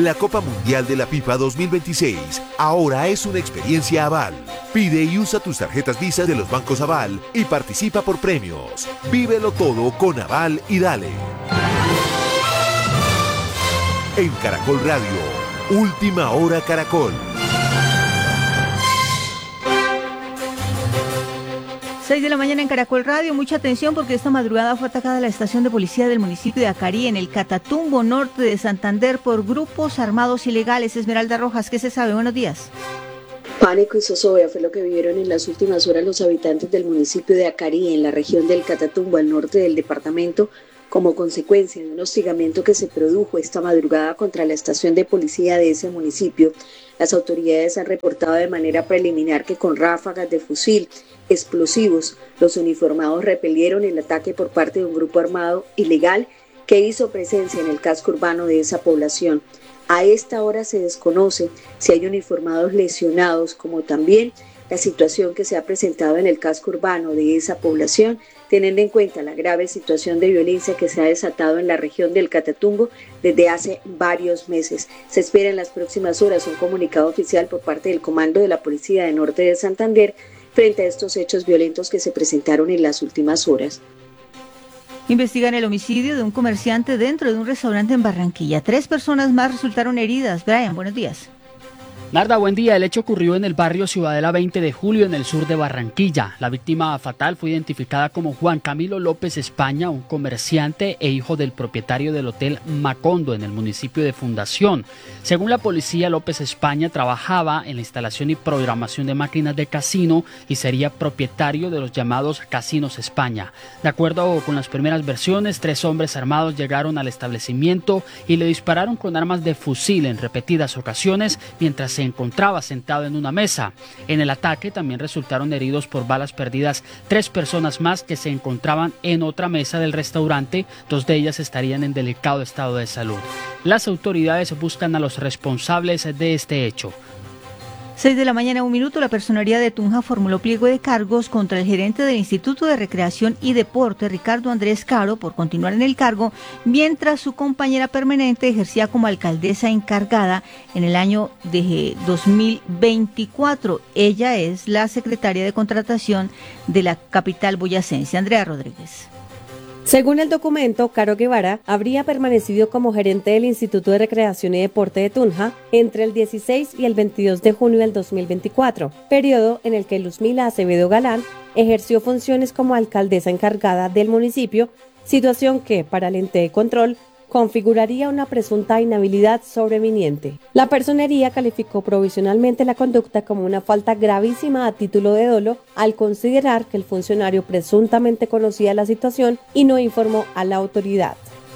La Copa Mundial de la FIFA 2026 ahora es una experiencia Aval. Pide y usa tus tarjetas Visa de los bancos Aval y participa por premios. Vívelo todo con Aval y dale. En Caracol Radio, Última Hora Caracol. 6 de la mañana en Caracol Radio. Mucha atención porque esta madrugada fue atacada la estación de policía del municipio de Acarí, en el Catatumbo norte de Santander, por grupos armados ilegales. Esmeralda Rojas, ¿qué se sabe? Buenos días. Pánico y zozobra fue lo que vivieron en las últimas horas los habitantes del municipio de Acarí, en la región del Catatumbo, al norte del departamento, como consecuencia de un hostigamiento que se produjo esta madrugada contra la estación de policía de ese municipio. Las autoridades han reportado de manera preliminar que con ráfagas de fusil, explosivos, los uniformados repelieron el ataque por parte de un grupo armado ilegal que hizo presencia en el casco urbano de esa población. A esta hora se desconoce si hay uniformados lesionados, como también la situación que se ha presentado en el casco urbano de esa población, teniendo en cuenta la grave situación de violencia que se ha desatado en la región del Catatumbo desde hace varios meses. Se espera en las próximas horas un comunicado oficial por parte del Comando de la Policía de Norte de Santander frente a estos hechos violentos que se presentaron en las últimas horas. Investigan el homicidio de un comerciante dentro de un restaurante en Barranquilla. 3 personas más resultaron heridas. Brian, buenos días. Narda, buen día. El hecho ocurrió en el barrio Ciudadela 20 de Julio, en el sur de Barranquilla. La víctima fatal fue identificada como Juan Camilo López España, un comerciante e hijo del propietario del Hotel Macondo en el municipio de Fundación. Según la policía, López España trabajaba en la instalación y programación de máquinas de casino y sería propietario de los llamados Casinos España. De acuerdo con las primeras versiones, 3 hombres armados llegaron al establecimiento y le dispararon con armas de fusil en repetidas ocasiones mientras se encontraba sentado en una mesa. En el ataque también resultaron heridos por balas perdidas 3 personas más que se encontraban en otra mesa del restaurante. 2 de ellas estarían en delicado estado de salud. Las autoridades buscan a los responsables de este hecho. 6 de la mañana, 1 minuto. La Personería de Tunja formuló pliego de cargos contra el gerente del Instituto de Recreación y Deporte, Ricardo Andrés Caro, por continuar en el cargo, mientras su compañera permanente ejercía como alcaldesa encargada en el año de 2024. Ella es la secretaria de contratación de la capital boyacense. Andrea Rodríguez. Según el documento, Caro Guevara habría permanecido como gerente del Instituto de Recreación y Deporte de Tunja entre el 16 y el 22 de junio del 2024, periodo en el que Luzmila Acevedo Galán ejerció funciones como alcaldesa encargada del municipio, situación que, para el ente de control, configuraría una presunta inhabilidad sobreviniente. La Personería calificó provisionalmente la conducta como una falta gravísima a título de dolo al considerar que el funcionario presuntamente conocía la situación y no informó a la autoridad.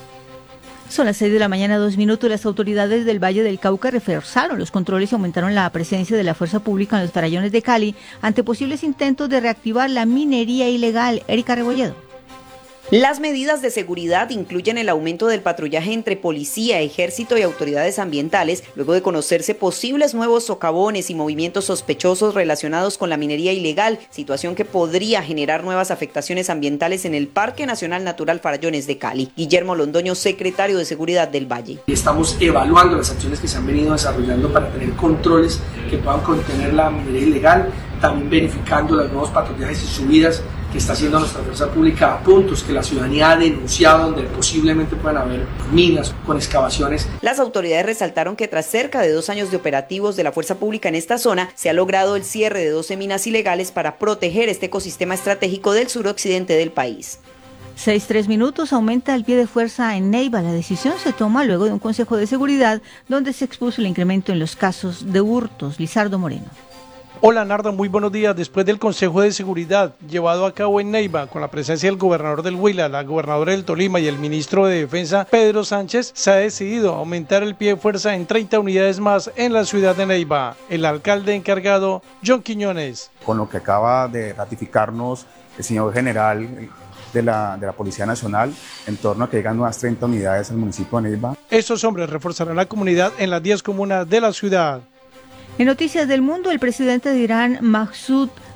Son las 6 de la mañana, 2 minutos. Las autoridades del Valle del Cauca reforzaron los controles y aumentaron la presencia de la fuerza pública en los farallones de Cali ante posibles intentos de reactivar la minería ilegal. Erika Rebolledo. Las medidas de seguridad incluyen el aumento del patrullaje entre policía, ejército y autoridades ambientales, luego de conocerse posibles nuevos socavones y movimientos sospechosos relacionados con la minería ilegal, situación que podría generar nuevas afectaciones ambientales en el Parque Nacional Natural Farallones de Cali. Guillermo Londoño, secretario de Seguridad del Valle. Estamos evaluando las acciones que se han venido desarrollando para tener controles que puedan contener la minería ilegal, también verificando los nuevos patrullajes y subidas que está haciendo nuestra fuerza pública a puntos que la ciudadanía ha denunciado donde posiblemente puedan haber minas con excavaciones. Las autoridades resaltaron que tras cerca de 2 años de operativos de la fuerza pública en esta zona, se ha logrado el cierre de 12 minas ilegales para proteger este ecosistema estratégico del suroccidente del país. 6:03 minutos. Aumenta el pie de fuerza en Neiva. La decisión se toma luego de un consejo de seguridad donde se expuso el incremento en los casos de hurtos. Lizardo Moreno. Hola Narda, muy buenos días. Después del Consejo de Seguridad llevado a cabo en Neiva con la presencia del gobernador del Huila, la gobernadora del Tolima y el ministro de Defensa Pedro Sánchez, se ha decidido aumentar el pie de fuerza en 30 unidades más en la ciudad de Neiva. El alcalde encargado, John Quiñones. Con lo que acaba de ratificarnos el señor general de la Policía Nacional en torno a que llegan nuevas 30 unidades al municipio de Neiva. Estos hombres reforzarán la comunidad en las 10 comunas de la ciudad. En Noticias del Mundo, el presidente de Irán, Masoud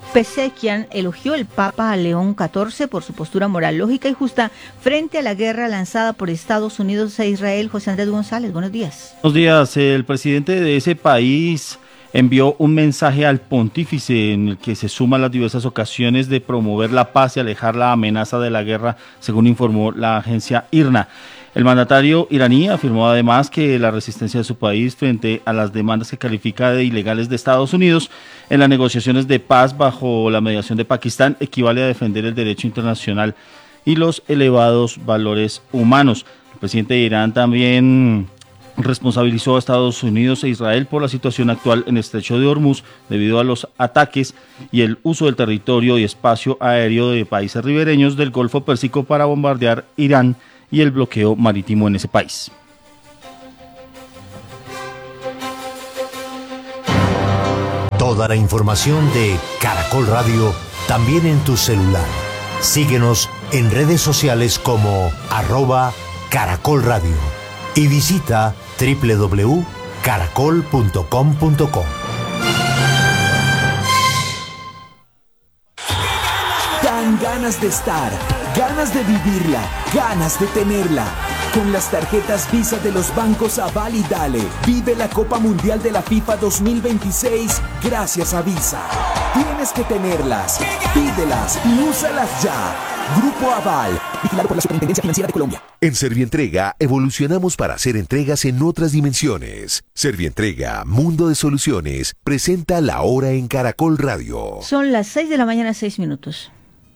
Pesequian elogió el Papa León XIV por su postura moral, lógica y justa frente a la guerra lanzada por Estados Unidos a Israel. José Andrés González, buenos días. Buenos días. El presidente de ese país envió un mensaje al pontífice en el que se suman las diversas ocasiones de promover la paz y alejar la amenaza de la guerra, según informó la agencia IRNA. El mandatario iraní afirmó además que la resistencia de su país frente a las demandas que califica de ilegales de Estados Unidos en las negociaciones de paz bajo la mediación de Pakistán equivale a defender el derecho internacional y los elevados valores humanos. El presidente de Irán también responsabilizó a Estados Unidos e Israel por la situación actual en el estrecho de Hormuz debido a los ataques y el uso del territorio y espacio aéreo de países ribereños del Golfo Pérsico para bombardear Irán y el bloqueo marítimo en ese país. Toda la información de Caracol Radio también en tu celular. Síguenos en redes sociales como @Caracol Radio y visita www.caracol.com.co. Dan ganas de estar, ganas de vivirla, ganas de tenerla. Con las tarjetas Visa de los bancos Aval y Dale, vive la Copa Mundial de la FIFA 2026 gracias a Visa. Tienes que tenerlas, pídelas y úsalas ya. Grupo Aval, vigilado por la Superintendencia Financiera de Colombia. En Servientrega evolucionamos para hacer entregas en otras dimensiones. Servientrega, Mundo de Soluciones, presenta La Hora en Caracol Radio. Son las 6 de la mañana, 6 minutos.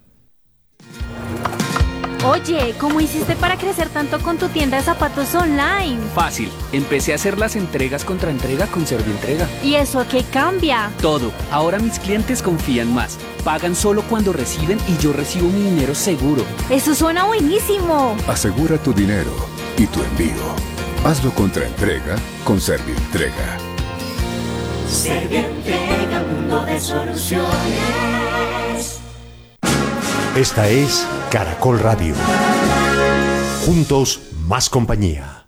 Oye, ¿cómo hiciste para crecer tanto con tu tienda de zapatos online? Fácil, empecé a hacer las entregas contra entrega con Servientrega. ¿Y eso a qué cambia? Todo, ahora mis clientes confían más, pagan solo cuando reciben y yo recibo mi dinero seguro. ¡Eso suena buenísimo! Asegura tu dinero y tu envío. Hazlo contra entrega con Servientrega. Servientrega, mundo de soluciones. Esta es Caracol Radio. Juntos, más compañía.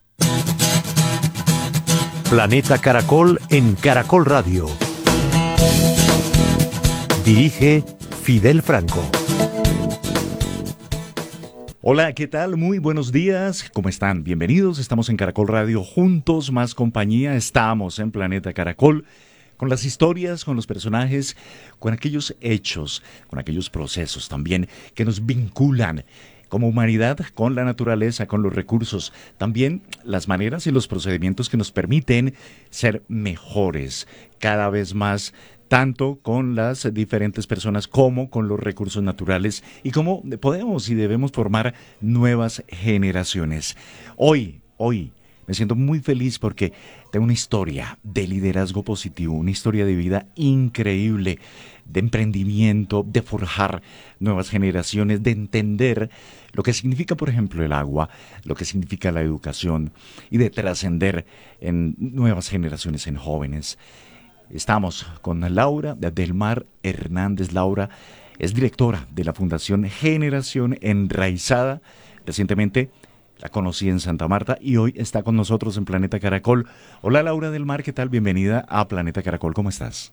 Planeta Caracol en Caracol Radio. Dirige Fidel Franco. Hola, ¿qué tal? Muy buenos días. ¿Cómo están? Bienvenidos. Estamos en Caracol Radio. Juntos, más compañía. Estamos en Planeta Caracol. Con las historias, con los personajes, con aquellos hechos, con aquellos procesos también que nos vinculan como humanidad con la naturaleza, con los recursos, también las maneras y los procedimientos que nos permiten ser mejores cada vez más, tanto con las diferentes personas como con los recursos naturales y cómo podemos y debemos formar nuevas generaciones. Hoy me siento muy feliz porque tengo una historia de liderazgo positivo, una historia de vida increíble, de emprendimiento, de forjar nuevas generaciones, de entender lo que significa, por ejemplo, el agua, lo que significa la educación y de trascender en nuevas generaciones, en jóvenes. Estamos con Laura del Mar Hernández. Laura es directora de la Fundación Generación Enraizada. Recientemente la conocí en Santa Marta y hoy está con nosotros en Planeta Caracol. Hola Laura del Mar, ¿qué tal? Bienvenida a Planeta Caracol, ¿cómo estás?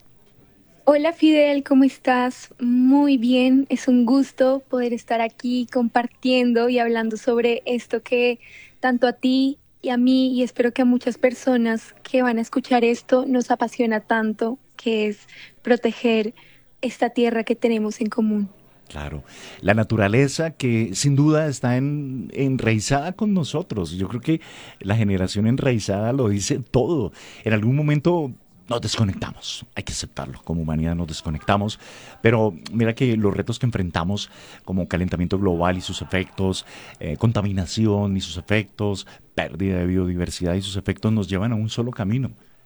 Hola Fidel, ¿cómo estás? Muy bien, es un gusto poder estar aquí compartiendo y hablando sobre esto que tanto a ti y a mí y espero que a muchas personas que van a escuchar esto nos apasiona tanto, que es proteger esta tierra que tenemos en común. Claro, la naturaleza que sin duda está enraizada con nosotros. Yo creo que la generación enraizada lo dice todo. En algún momento nos desconectamos, hay que aceptarlo, como humanidad nos desconectamos, pero mira que los retos que enfrentamos como calentamiento global y sus efectos, contaminación y sus efectos, pérdida de biodiversidad y sus efectos nos llevan a un solo camino: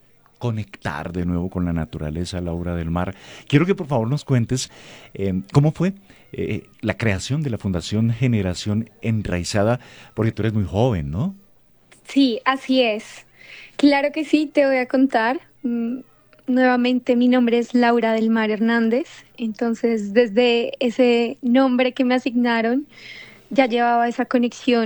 conectar de nuevo con la naturaleza. Laura del Mar, quiero que por favor nos cuentes cómo fue la creación de la Fundación Generación Enraizada, porque tú eres muy joven, ¿no? Sí, así es. Claro que sí, te voy a contar. Nuevamente, mi nombre es Laura del Mar Hernández. Entonces, desde ese nombre que me asignaron, ya llevaba esa conexión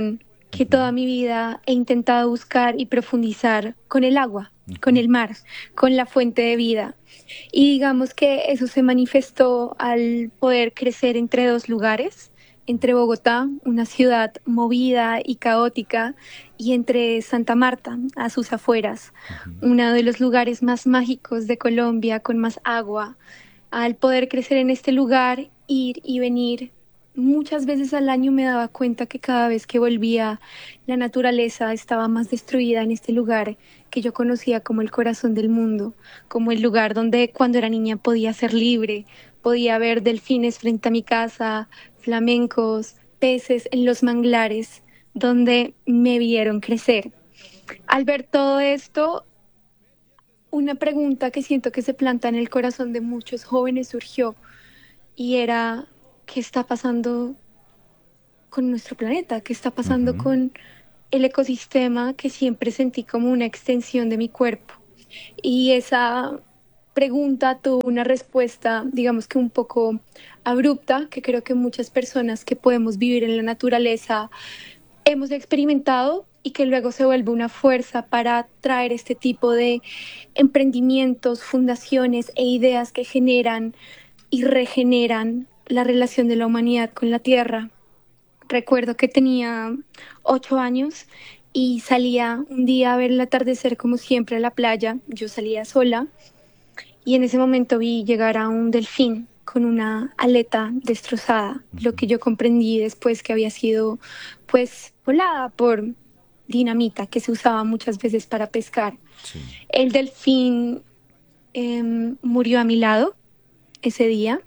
que toda mi vida he intentado buscar y profundizar con el agua, con el mar, con la fuente de vida. Y digamos que eso se manifestó al poder crecer entre dos lugares, entre Bogotá, una ciudad movida y caótica, y entre Santa Marta, a sus afueras, uno de los lugares más mágicos de Colombia, con más agua. Al poder crecer en este lugar, ir y venir, muchas veces al año me daba cuenta que cada vez que volvía, la naturaleza estaba más destruida en este lugar que yo conocía como el corazón del mundo, como el lugar donde cuando era niña podía ser libre, podía ver delfines frente a mi casa, flamencos, peces en los manglares, donde me vieron crecer. Al ver todo esto, una pregunta que siento que se planta en el corazón de muchos jóvenes surgió, y era: ¿qué está pasando con nuestro planeta? ¿Qué está pasando con el ecosistema que siempre sentí como una extensión de mi cuerpo? Y esa pregunta tuvo una respuesta, digamos que un poco abrupta, que creo que muchas personas que podemos vivir en la naturaleza hemos experimentado, y que luego se vuelve una fuerza para traer este tipo de emprendimientos, fundaciones e ideas que generan y regeneran la relación de la humanidad con la tierra. Recuerdo que tenía 8 años y salía un día a ver el atardecer como siempre a la playa. Yo salía sola y en ese momento vi llegar a un delfín con una aleta destrozada, lo que yo comprendí después que había sido pues volada por dinamita que se usaba muchas veces para pescar. Sí. El delfín murió a mi lado ese día.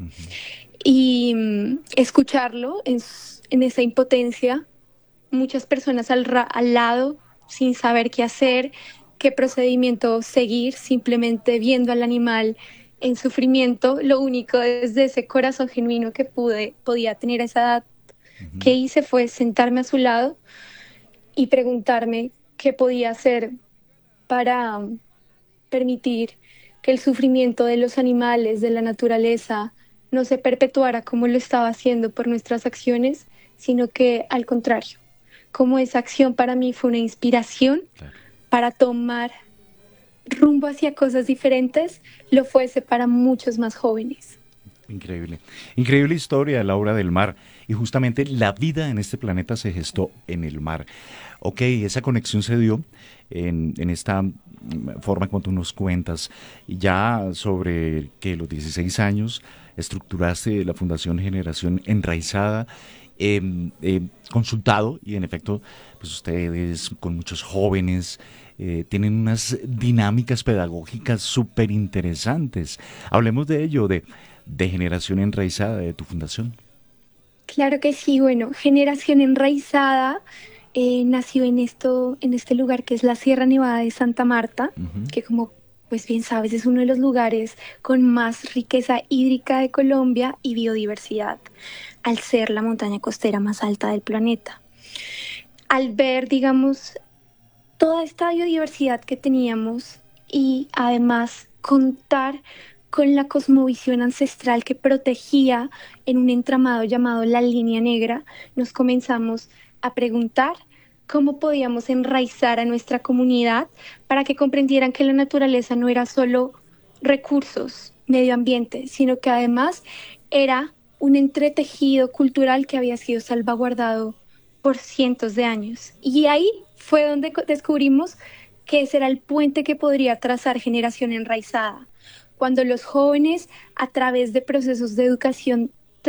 Y escucharlo en esa impotencia, muchas personas al lado sin saber qué hacer, qué procedimiento seguir, simplemente viendo al animal en sufrimiento. Lo único desde ese corazón genuino que podía tener a esa edad que hice fue sentarme a su lado y preguntarme qué podía hacer para permitir que el sufrimiento de los animales, de la naturaleza, no se perpetuara como lo estaba haciendo por nuestras acciones, sino que al contrario, como esa acción para mí fue una inspiración para tomar rumbo hacia cosas diferentes, lo fuese para muchos más jóvenes. Increíble. Increíble historia, Laura, del mar. Y justamente la vida en este planeta se gestó en el mar. Ok, esa conexión se dio en esta forma como tú nos cuentas. Ya sobre que los 16 años estructuraste la Fundación Generación Enraizada, consultado, y en efecto, pues ustedes con muchos jóvenes tienen unas dinámicas pedagógicas súper interesantes. Hablemos de ello, de Generación Enraizada, de tu fundación. Claro que sí. Bueno, Generación Enraizada nació en este lugar que es la Sierra Nevada de Santa Marta, que como pues bien sabes es uno de los lugares con más riqueza hídrica de Colombia y biodiversidad, al ser la montaña costera más alta del planeta. Al ver, digamos, toda esta biodiversidad que teníamos y además contar con la cosmovisión ancestral que protegía en un entramado llamado la Línea Negra, nos comenzamos a preguntar cómo podíamos enraizar a nuestra comunidad para que comprendieran que la naturaleza no era solo recursos, medio ambiente, sino que además era un entretejido cultural que había sido salvaguardado por cientos de años. Y ahí fue donde descubrimos que ese era el puente que podría trazar Generación Enraizada. Cuando los jóvenes, a través de procesos de educación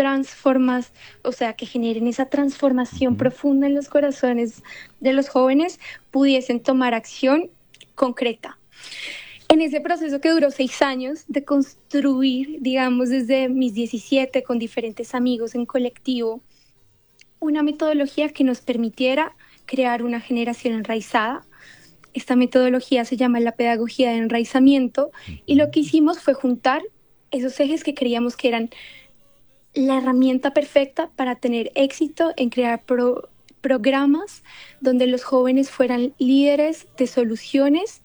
o sea, que generen esa transformación profunda en los corazones de los jóvenes, pudiesen tomar acción concreta. En ese proceso que duró 6 años de construir, digamos, desde mis 17, con diferentes amigos en colectivo, una metodología que nos permitiera crear una generación enraizada. Esta metodología se llama la pedagogía de enraizamiento, y lo que hicimos fue juntar esos ejes que creíamos que eran la herramienta perfecta para tener éxito en crear programas donde los jóvenes fueran líderes de soluciones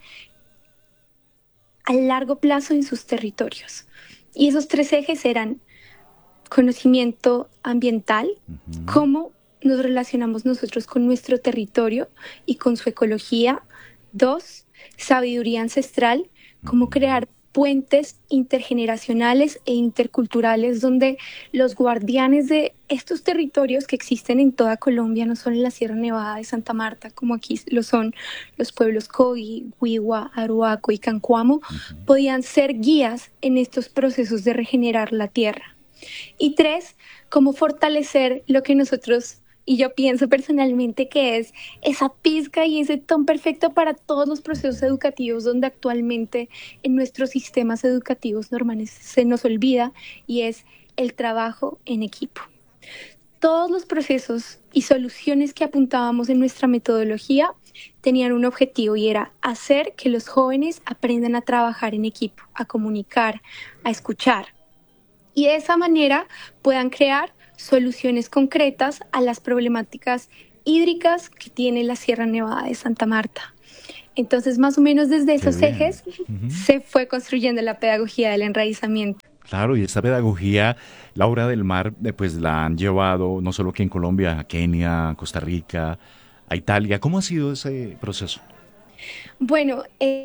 a largo plazo en sus territorios. Y esos 3 ejes eran conocimiento ambiental, cómo nos relacionamos nosotros con nuestro territorio y con su ecología. 2, sabiduría ancestral, cómo crear puentes intergeneracionales e interculturales donde los guardianes de estos territorios que existen en toda Colombia, no solo en la Sierra Nevada de Santa Marta, como aquí lo son los pueblos Cogi, Huigua, Arhuaco y Cancuamo, podían ser guías en estos procesos de regenerar la tierra. Y 3, cómo fortalecer lo que nosotros, y yo pienso personalmente que es esa pizca y ese ton perfecto para todos los procesos educativos donde actualmente en nuestros sistemas educativos normales se nos olvida, y es el trabajo en equipo. Todos los procesos y soluciones que apuntábamos en nuestra metodología tenían un objetivo, y era hacer que los jóvenes aprendan a trabajar en equipo, a comunicar, a escuchar, y de esa manera puedan crear soluciones concretas a las problemáticas hídricas que tiene la Sierra Nevada de Santa Marta. Entonces, más o menos desde esos ejes se fue construyendo la pedagogía del enraizamiento. Claro, y esta pedagogía, la obra del mar, pues la han llevado no solo aquí en Colombia, a Kenia, a Costa Rica, a Italia. ¿Cómo ha sido ese proceso? Bueno,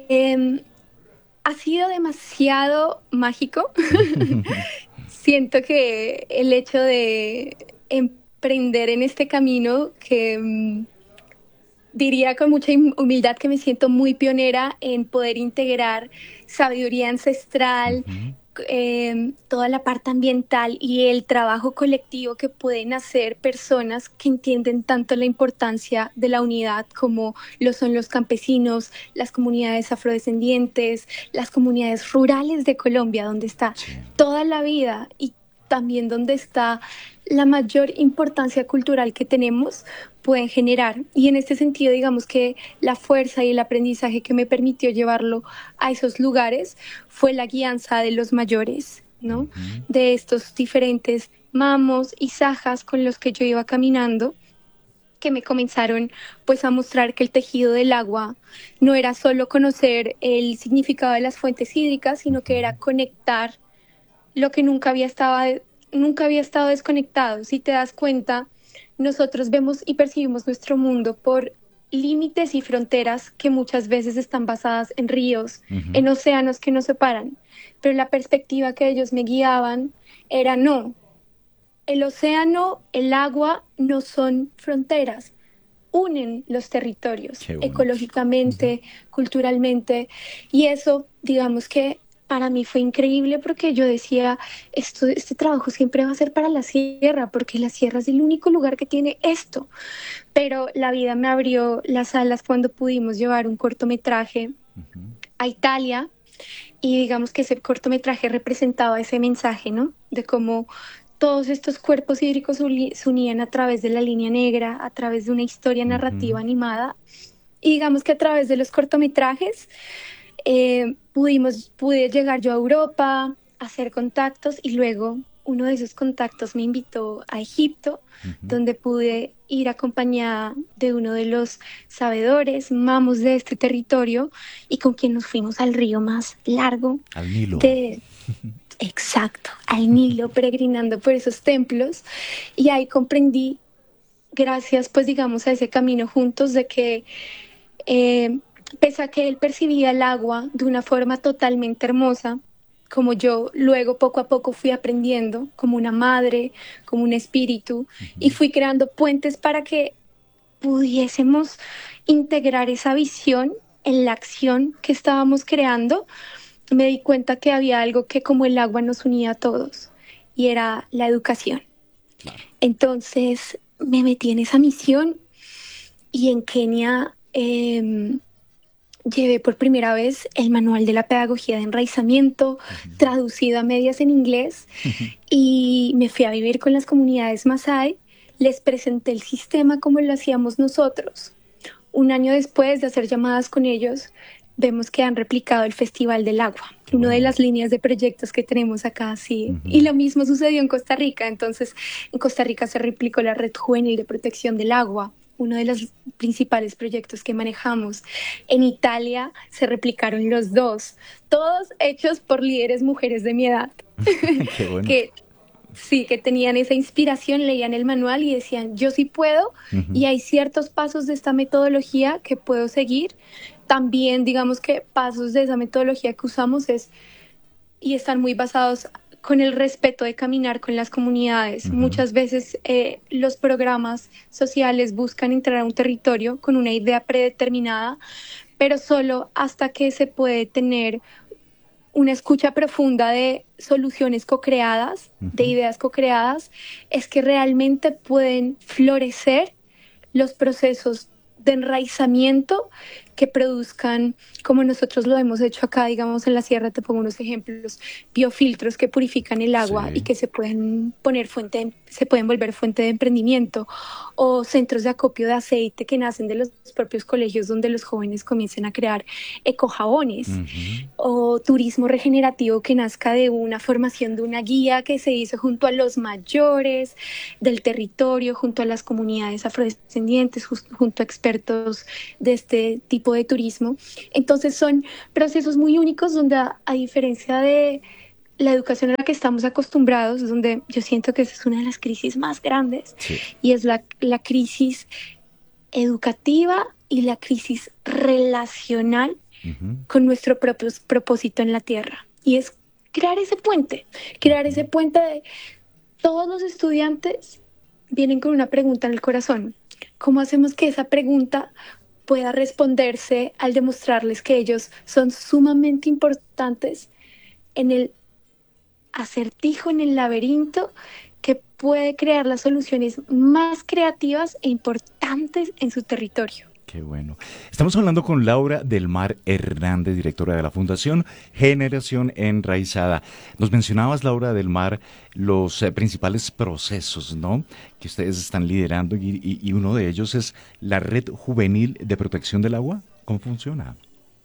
ha sido demasiado mágico. Siento que el hecho de emprender en este camino, que diría con mucha humildad que me siento muy pionera en poder integrar sabiduría ancestral, toda la parte ambiental y el trabajo colectivo que pueden hacer personas que entienden tanto la importancia de la unidad como lo son los campesinos, las comunidades afrodescendientes, las comunidades rurales de Colombia, donde está toda la vida y también donde está la mayor importancia cultural que tenemos, pueden generar. Y en este sentido, digamos que la fuerza y el aprendizaje que me permitió llevarlo a esos lugares fue la guianza de los mayores, ¿no? De estos diferentes mamos y sajas con los que yo iba caminando, que me comenzaron pues a mostrar que el tejido del agua no era solo conocer el significado de las fuentes hídricas, sino que era conectar lo que nunca había estado desconectado. Si te das cuenta, nosotros vemos y percibimos nuestro mundo por límites y fronteras que muchas veces están basadas en ríos, en océanos que nos separan. Pero la perspectiva que ellos me guiaban era no. El océano, el agua no son fronteras, unen los territorios ecológicamente, culturalmente, y eso, digamos que para mí fue increíble porque yo decía, este trabajo siempre va a ser para la sierra, porque la sierra es el único lugar que tiene esto. Pero la vida me abrió las alas cuando pudimos llevar un cortometraje a Italia, y digamos que ese cortometraje representaba ese mensaje, ¿no? De cómo todos estos cuerpos hídricos se unían a través de la línea negra, a través de una historia narrativa animada. Y digamos que a través de los cortometrajes pude llegar yo a Europa, hacer contactos, y luego uno de esos contactos me invitó a Egipto, donde pude ir acompañada de uno de los sabedores, mamos de este territorio, y con quien nos fuimos al río más largo. Al Nilo. Exacto, al Nilo, peregrinando por esos templos, y ahí comprendí, gracias pues digamos a ese camino juntos, de que pese a que él percibía el agua de una forma totalmente hermosa, como yo luego poco a poco fui aprendiendo, como una madre, como un espíritu, y fui creando puentes para que pudiésemos integrar esa visión en la acción que estábamos creando. Me di cuenta que había algo que como el agua nos unía a todos, y era la educación. Entonces me metí en esa misión, y en Kenia llevé por primera vez el manual de la pedagogía de enraizamiento, traducido a medias en inglés, y me fui a vivir con las comunidades Masái. Les presenté el sistema como lo hacíamos nosotros. Un año después de hacer llamadas con ellos, vemos que han replicado el Festival del Agua, una de las líneas de proyectos que tenemos acá, sí. Y lo mismo sucedió en Costa Rica. Entonces, en Costa Rica se replicó la Red Juvenil de Protección del Agua, uno de los principales proyectos que manejamos. En Italia se replicaron los dos, todos hechos por líderes mujeres de mi edad. Qué bueno. Que Sí, que tenían esa inspiración, leían el manual y decían, yo sí puedo, y hay ciertos pasos de esta metodología que puedo seguir. También, digamos que pasos de esa metodología que usamos y están muy basados con el respeto de caminar con las comunidades. Muchas veces los programas sociales buscan entrar a un territorio con una idea predeterminada, pero solo hasta que se puede tener una escucha profunda de soluciones co-creadas, de ideas co-creadas, es que realmente pueden florecer los procesos de enraizamiento que produzcan, como nosotros lo hemos hecho acá, digamos en la sierra, te pongo unos ejemplos, biofiltros que purifican el agua y que se pueden volver fuente de emprendimiento, o centros de acopio de aceite que nacen de los propios colegios donde los jóvenes comiencen a crear ecojabones, o turismo regenerativo que nazca de una formación de una guía que se hizo junto a los mayores del territorio, junto a las comunidades afrodescendientes, junto a expertos de este tipo de turismo. Entonces son procesos muy únicos donde, a diferencia de la educación a la que estamos acostumbrados, donde yo siento que esa es una de las crisis más grandes, y es la crisis educativa y la crisis relacional con nuestro propio propósito en la tierra. Y es crear ese puente de todos los estudiantes vienen con una pregunta en el corazón. ¿Cómo hacemos que esa pregunta pueda responderse al demostrarles que ellos son sumamente importantes en el acertijo, en el laberinto que puede crear las soluciones más creativas e importantes en su territorio? Qué bueno. Estamos hablando con Laura del Mar Hernández, directora de la Fundación Generación Enraizada. Nos mencionabas, Laura del Mar, los principales procesos, ¿no?, que ustedes están liderando, y uno de ellos es la Red Juvenil de Protección del Agua. ¿Cómo funciona?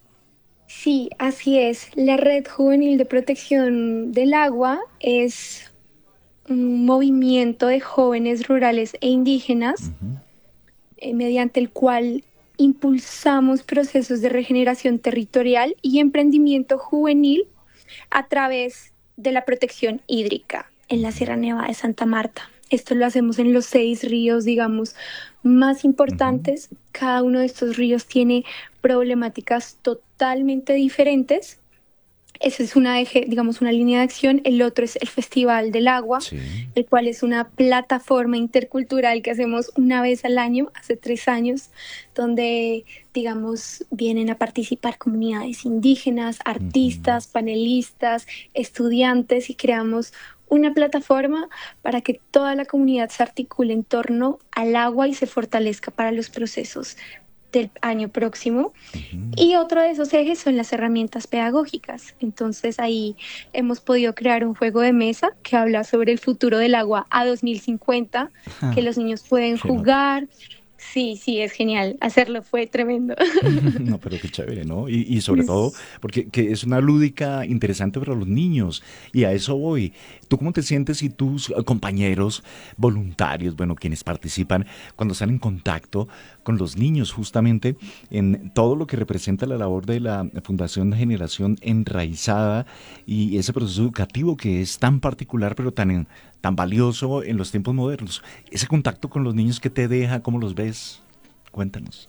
Sí, así es. La Red Juvenil de Protección del Agua es un movimiento de jóvenes rurales e indígenas mediante el cual impulsamos procesos de regeneración territorial y emprendimiento juvenil a través de la protección hídrica en la Sierra Nevada de Santa Marta. Esto lo hacemos en los 6 ríos, digamos, más importantes. Cada uno de estos ríos tiene problemáticas totalmente diferentes. Esa es una línea de acción. El otro es el Festival del Agua, el cual es una plataforma intercultural que hacemos una vez al año, hace 3 años, donde, digamos, vienen a participar comunidades indígenas, artistas, panelistas, estudiantes, y creamos una plataforma para que toda la comunidad se articule en torno al agua y se fortalezca para los procesos del año próximo. Y otro de esos ejes son las herramientas pedagógicas. Entonces ahí hemos podido crear un juego de mesa que habla sobre el futuro del agua a 2050, que los niños pueden jugar. Sí, es genial. Hacerlo fue tremendo. No, pero qué chévere, ¿no? Y sobre todo, porque que es una lúdica interesante para los niños. Y a eso voy. ¿Tú cómo te sientes y tus compañeros voluntarios, bueno, quienes participan, cuando están en contacto con los niños, justamente en todo lo que representa la labor de la Fundación Generación Enraizada y ese proceso educativo que es tan particular, pero tan valioso en los tiempos modernos? Ese contacto con los niños, ¿qué te deja? ¿Cómo los ves? Cuéntanos.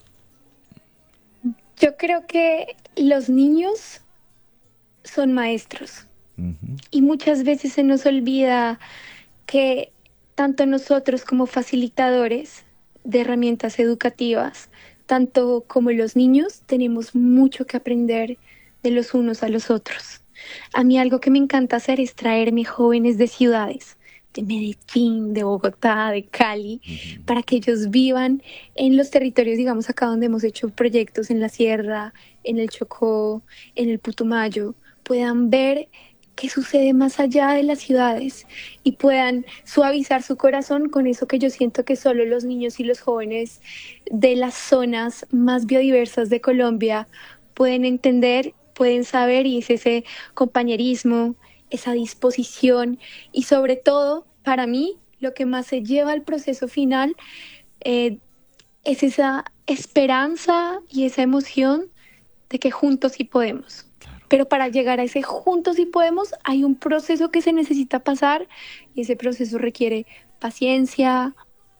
Yo creo que los niños son maestros. Y muchas veces se nos olvida que tanto nosotros como facilitadores de herramientas educativas, tanto como los niños, tenemos mucho que aprender de los unos a los otros. A mí algo que me encanta hacer es traerme jóvenes de ciudades, de Medellín, de Bogotá, de Cali, para que ellos vivan en los territorios, digamos acá donde hemos hecho proyectos en la Sierra, en el Chocó, en el Putumayo, puedan ver qué sucede más allá de las ciudades y puedan suavizar su corazón con eso que yo siento que solo los niños y los jóvenes de las zonas más biodiversas de Colombia pueden entender, pueden saber, y es ese compañerismo, esa disposición, y sobre todo, para mí, lo que más se lleva al proceso final es esa esperanza y esa emoción de que juntos sí podemos. pero para llegar a ese juntos sí podemos, hay un proceso que se necesita pasar y ese proceso requiere paciencia,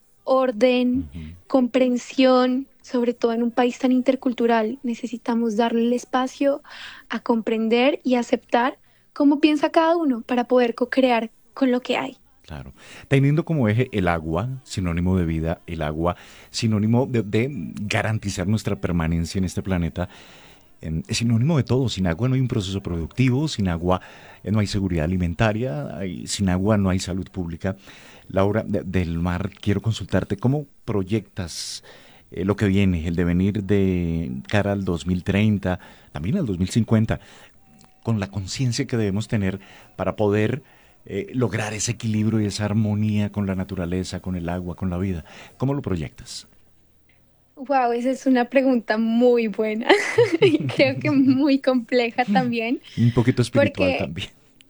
orden, comprensión, sobre todo en un país tan intercultural. Necesitamos darle el espacio a comprender y aceptar cómo piensa cada uno para poder co-crear con lo que hay. Claro. Teniendo como eje el agua, sinónimo de vida, el agua, sinónimo de garantizar nuestra permanencia en este planeta, es sinónimo de todo. Sin agua no hay un proceso productivo, sin agua no hay seguridad alimentaria, sin agua no hay salud pública. Laura del Mar, quiero consultarte, ¿cómo proyectas lo que viene, el devenir de cara al 2030, también al 2050, con la conciencia que debemos tener para poder lograr ese equilibrio y esa armonía con la naturaleza, con el agua, con la vida? ¿Cómo lo proyectas? Wow, esa es una pregunta muy buena y creo que muy compleja también. Un poquito espiritual porque, también.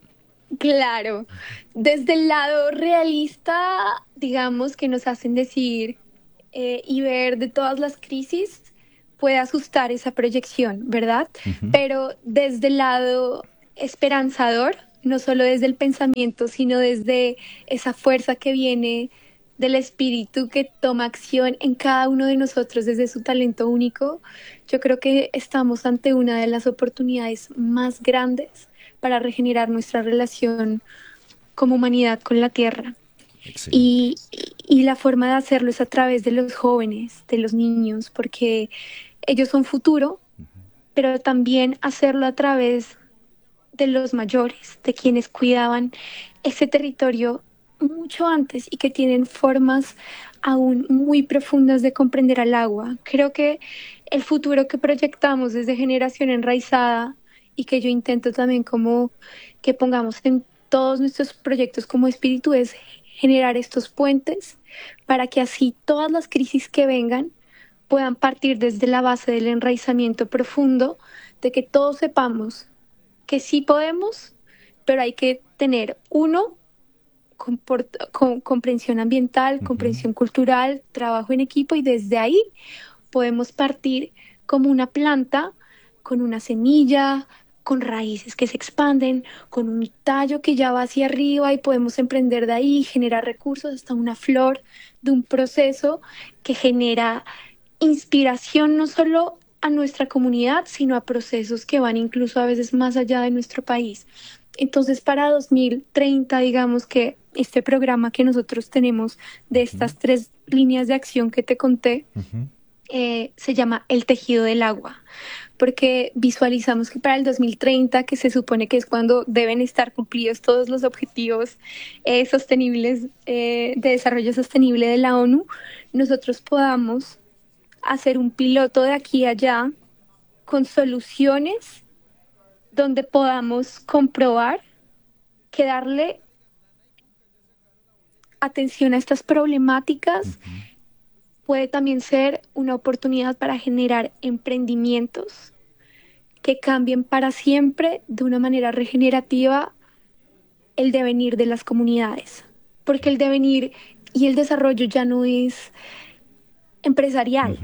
Claro, desde el lado realista, digamos, que nos hacen decir y ver de todas las crisis, puede asustar esa proyección, ¿verdad? Pero desde el lado esperanzador, no solo desde el pensamiento, sino desde esa fuerza que viene del espíritu que toma acción en cada uno de nosotros desde su talento único, yo creo que estamos ante una de las oportunidades más grandes para regenerar nuestra relación como humanidad con la Tierra. Y la forma de hacerlo es a través de los jóvenes, de los niños, porque ellos son futuro, pero también hacerlo a través de los mayores, de quienes cuidaban ese territorio mucho antes y que tienen formas aún muy profundas de comprender al agua. Creo que el futuro que proyectamos desde Generación Enraizada y que yo intento también como que pongamos en todos nuestros proyectos como espíritu es generar estos puentes para que así todas las crisis que vengan puedan partir desde la base del enraizamiento profundo, de que todos sepamos que sí podemos, pero hay que tener comprensión ambiental, comprensión cultural, trabajo en equipo, y desde ahí podemos partir como una planta con una semilla, con raíces que se expanden, con un tallo que ya va hacia arriba y podemos emprender de ahí, generar recursos hasta una flor de un proceso que genera inspiración no solo a nuestra comunidad, sino a procesos que van incluso a veces más allá de nuestro país. Entonces, para 2030, digamos que este programa que nosotros tenemos de estas 3 líneas de acción que te conté, se llama El Tejido del Agua, porque visualizamos que para el 2030, que se supone que es cuando deben estar cumplidos todos los objetivos sostenibles de desarrollo sostenible de la ONU, nosotros podamos hacer un piloto de aquí a allá con soluciones donde podamos comprobar que darle atención a estas problemáticas puede también ser una oportunidad para generar emprendimientos que cambien para siempre de una manera regenerativa el devenir de las comunidades. Porque el devenir y el desarrollo ya no es empresarial,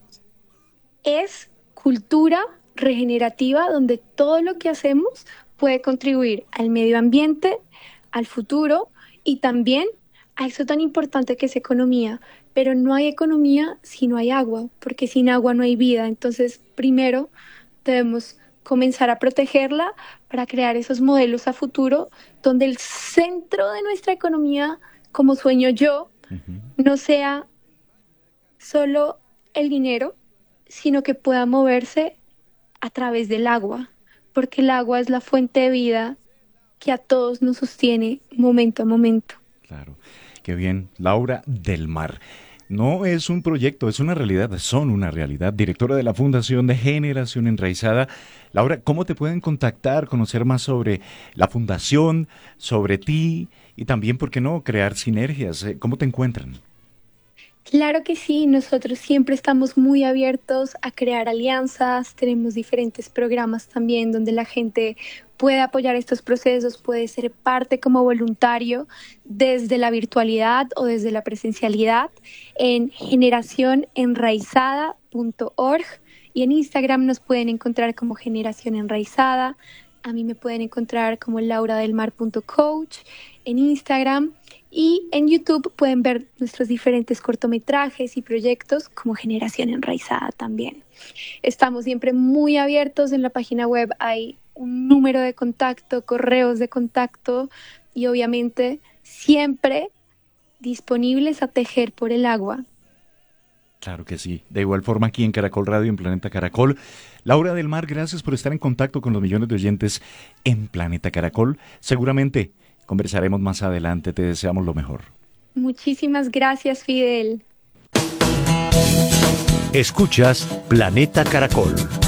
es cultura regenerativa donde todo lo que hacemos puede contribuir al medio ambiente, al futuro y también a eso tan importante que es economía. Pero no hay economía si no hay agua, porque sin agua no hay vida. Entonces, primero debemos comenzar a protegerla para crear esos modelos a futuro donde el centro de nuestra economía, como sueño yo, no sea solo el dinero, sino que pueda moverse a través del agua, porque el agua es la fuente de vida que a todos nos sostiene momento a momento. Claro, qué bien. Laura del Mar. No es un proyecto, es una realidad, son una realidad. Directora de la Fundación de Generación Enraizada. Laura, ¿cómo te pueden contactar, conocer más sobre la fundación, sobre ti y también, por qué no, crear sinergias? ¿Cómo te encuentran? Claro que sí, nosotros siempre estamos muy abiertos a crear alianzas, tenemos diferentes programas también donde la gente puede apoyar estos procesos, puede ser parte como voluntario desde la virtualidad o desde la presencialidad en generacionenraizada.org Y en Instagram nos pueden encontrar como Generación Enraizada. A mí me pueden encontrar como lauradelmar.coach en Instagram. Y en YouTube pueden ver nuestros diferentes cortometrajes y proyectos como Generación Enraizada también. Estamos siempre muy abiertos. En la página web hay un número de contacto, correos de contacto y obviamente siempre disponibles a tejer por el agua. Claro que sí. De igual forma aquí en Caracol Radio, en Planeta Caracol. Laura del Mar, gracias por estar en contacto con los millones de oyentes en Planeta Caracol. Seguramente conversaremos más adelante. Te deseamos lo mejor. Muchísimas gracias, Fidel. Escuchas Planeta Caracol.